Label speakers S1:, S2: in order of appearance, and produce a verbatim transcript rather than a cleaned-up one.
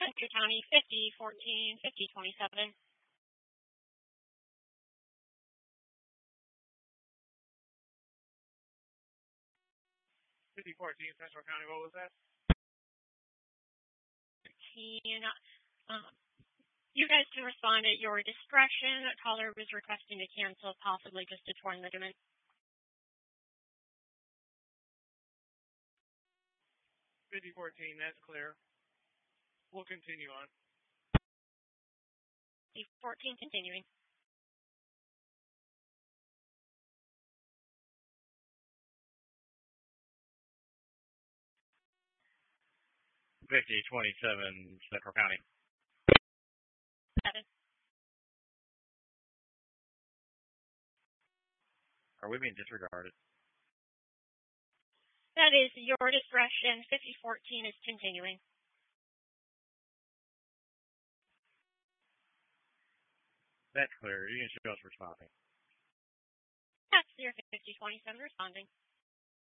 S1: Central County, fifty fourteen, fifty twenty-seven.
S2: fifty fourteen Central County, what was that?
S1: fourteen, um, you guys can respond at your discretion. A caller was requesting to cancel, possibly just a torn ligament.
S2: fifty fourteen, that's clear. We'll continue on.
S1: fifty fourteen, continuing.
S3: fifty twenty-seven Central County.
S1: Seven.
S3: Are we being disregarded?
S1: That is your discretion. fifty fourteen is continuing.
S3: That's clear. You can show us responding.
S1: That's your fifty twenty-seven responding.